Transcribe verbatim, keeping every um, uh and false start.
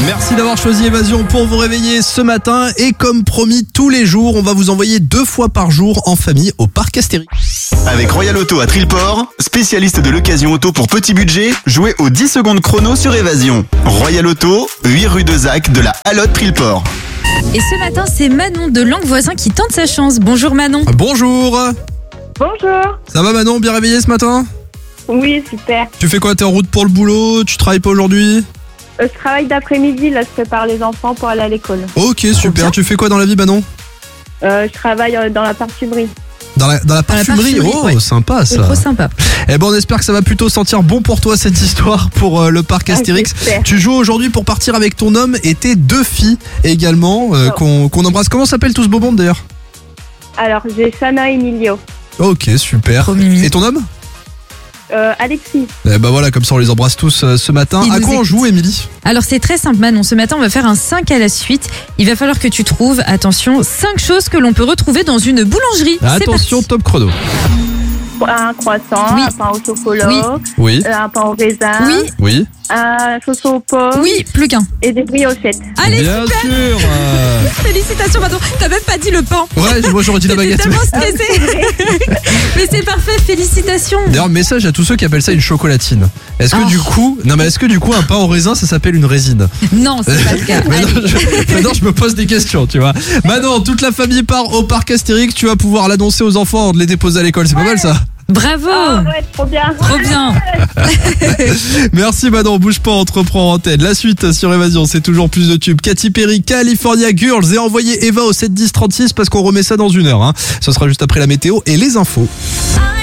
Merci d'avoir choisi Évasion pour vous réveiller ce matin. Et comme promis, tous les jours, on va vous envoyer deux fois par jour en famille au parc Astérix. Avec Royal Auto à Trillport, spécialiste de l'occasion auto pour petit budget, jouez aux dix secondes chrono sur Évasion. Royal Auto, huit rue de Zac de la Hallotte Trillport. Et ce matin, c'est Manon de Languevoisin qui tente sa chance. Bonjour Manon. Bonjour. Bonjour. Ça va Manon, bien réveillé ce matin? Oui, super. Tu fais quoi? T'es en route pour le boulot? Tu travailles pas aujourd'hui? Euh, je travaille d'après-midi, là, je prépare les enfants pour aller à l'école. Ok, super. Tu fais quoi dans la vie Manon? Euh, je travaille euh, dans la parfumerie. Dans la, dans la Dans la parfumerie. parfumerie, Oh, ouais. sympa C'est ça. trop sympa. Eh ben on espère que ça va plutôt sentir bon pour toi cette histoire pour euh, le parc Ah, Astérix. j'espère. Tu joues aujourd'hui pour partir avec ton homme et tes deux filles également euh, Oh. qu'on qu'on embrasse. Comment s'appelle tout ce beau monde d'ailleurs? Alors, j'ai Shana et Emilio. Ok, super. Trop mimi. Et ton homme? Euh, Alexis. Eh ben voilà, comme ça on les embrasse tous euh, ce matin. Ils À nous quoi on écoutent. joue Émilie? Alors c'est très simple Manon, ce matin on va faire un cinq à la suite. Il va falloir que tu trouves, attention, cinq choses que l'on peut retrouver dans une boulangerie. C'est Attention, parti. top chrono. Un croissant, Oui. un pain au chocolat, Oui. Oui, euh, un pain au raisin, Oui, oui. un chausson aux pommes oui, plus qu'un. et des briochettes. Allez, Bien sûr. euh, félicitations Manon. T'as même pas dit le pain. Ouais, moi j'aurais dit la T'étais baguette. tellement stressée. Mais c'est parfait, félicitations. D'ailleurs, message à tous ceux qui appellent ça une chocolatine. Est-ce que Oh. du coup, non mais est-ce que du coup un pain au raisin ça s'appelle une résine? Non, c'est pas le cas. Maintenant Allez. je, maintenant, je me pose des questions, tu vois. Maintenant, toute la famille part au parc Astérix. Tu vas pouvoir l'annoncer aux enfants avant de les déposer à l'école. C'est pas mal ça. Bravo. Oh, ouais, trop bien. Trop bien. Merci Manon, bouge pas, on te reprend en antenne. La suite sur Évasion, c'est toujours plus de tubes. Katy Perry, California Girls, et envoyez Eva au sept dix trente-six parce qu'on remet ça dans une heure. Hein. Ce sera juste après la météo et les infos.